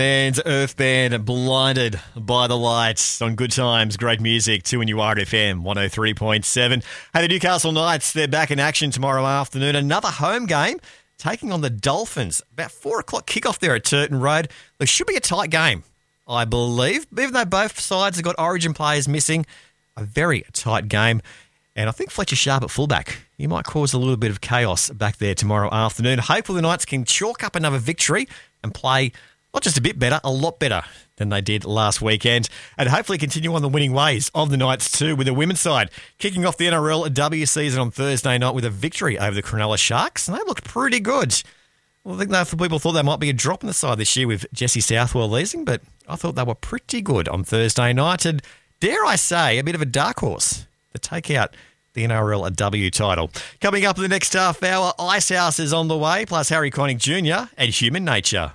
And Earth Band, Blinded by the Lights on Good Times, great music, 2NURFM 103.7. Hey, the Newcastle Knights, they're back in action tomorrow afternoon. Another home game, taking on the Dolphins. About 4 o'clock kickoff there at Turton Road. It should be a tight game, I believe. Even though both sides have got origin players missing, a very tight game. And I think Fletcher Sharp at fullback, he might cause a little bit of chaos back there tomorrow afternoon. Hopefully the Knights can chalk up another victory and play not just a bit better, a lot better than they did last weekend. And hopefully continue on the winning ways of the Knights too, with the women's side kicking off the NRLW season on Thursday night with a victory over the Cronulla Sharks. And they looked pretty good. Well, I think that people thought they might be a drop in the side this year with Jessie Southwell leasing, but I thought they were pretty good on Thursday night. And dare I say, a bit of a dark horse to take out the NRLW title. Coming up in the next half hour, Icehouse is on the way, plus Harry Connick Jr. and Human Nature.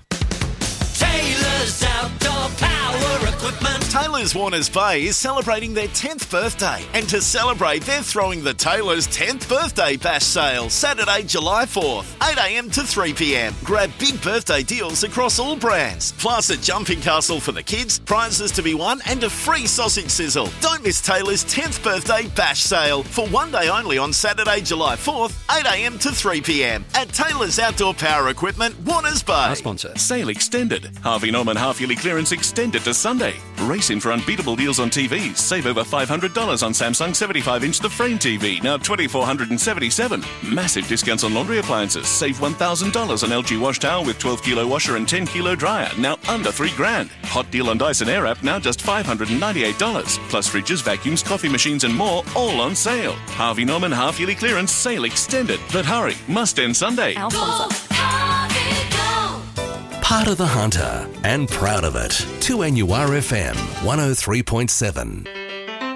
Taylor's Outdoor Power Equipment. Taylor's Warners Bay is celebrating their 10th birthday, and to celebrate, they're throwing the Taylor's 10th Birthday Bash Sale, Saturday, July 4th, 8am to 3pm. Grab big birthday deals across all brands, plus a jumping castle for the kids, prizes to be won, and a free sausage sizzle. Don't miss Taylor's 10th Birthday Bash Sale for one day only on Saturday, July 4th, 8am to 3pm at Taylor's Outdoor Power Equipment, Warners Bay. Our sponsor. Sale extended. Harvey Norman half-yearly clearance extended to Sunday. Race in for unbeatable deals on TVs. Save over $500 on Samsung 75-inch The Frame TV, now $2,477. Massive discounts on laundry appliances. Save $1,000 on LG wash towel with 12-kilo washer and 10-kilo dryer, now under $3,000. Hot deal on Dyson Airwrap, now just $598. Plus fridges, vacuums, coffee machines and more, all on sale. Harvey Norman half-yearly clearance sale extended. But hurry, must end Sunday. Go, Harvey, go. Part of the Hunter and proud of it. 2NURFM 103.7.